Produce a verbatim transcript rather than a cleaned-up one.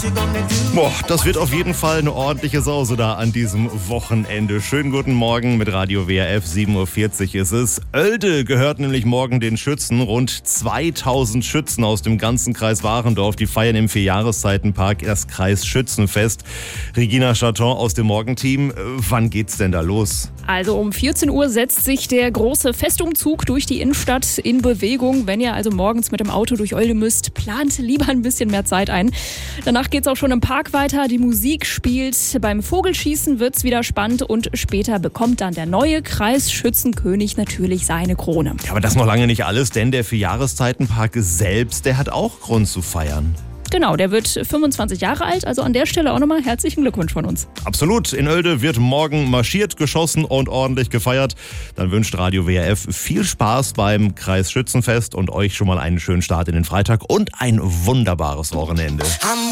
Boah, das wird auf jeden Fall eine ordentliche Sause da an diesem Wochenende. Schönen guten Morgen mit Radio W R F, sieben Uhr vierzig ist es. Oelde gehört nämlich morgen den Schützen. Rund zweitausend Schützen aus dem ganzen Kreis Warendorf, die feiern im Vierjahreszeitenpark das Kreisschützenfest. Regina Chaton aus dem Morgenteam, wann geht's denn da los? Also um vierzehn Uhr setzt sich der große Festumzug durch die Innenstadt in Bewegung. Wenn ihr also morgens mit dem Auto durch Oelde müsst, plant lieber ein bisschen mehr Zeit ein. Danach geht's auch schon im Park weiter. Die Musik spielt. Beim Vogelschießen wird's wieder spannend und später bekommt dann der neue Kreisschützenkönig natürlich seine Krone. Ja, aber das noch lange nicht alles, denn der Vierjahreszeitenpark selbst, der hat auch Grund zu feiern. Genau, der wird fünfundzwanzig Jahre alt, also an der Stelle auch nochmal herzlichen Glückwunsch von uns. Absolut, in Oelde wird morgen marschiert, geschossen und ordentlich gefeiert. Dann wünscht Radio W R F viel Spaß beim Kreisschützenfest und euch schon mal einen schönen Start in den Freitag und ein wunderbares Wochenende.